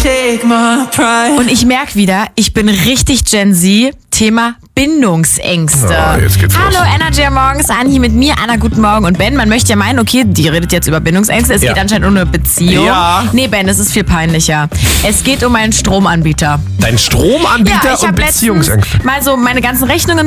take my pride. Und ich merke wieder, ich bin richtig Gen Z. Thema Bindungsängste. Jetzt geht's Hallo, los. Energy am Morgens, Anni mit mir, Anna, guten Morgen. Und Ben, man möchte ja meinen, okay, die redet jetzt über Bindungsängste, es geht anscheinend um eine Beziehung. Ja. Nee, Ben, es ist viel peinlicher. Es geht um einen Stromanbieter. Dein Stromanbieter ich und habe letztens Beziehungsängste. mal so meine ganzen Rechnungen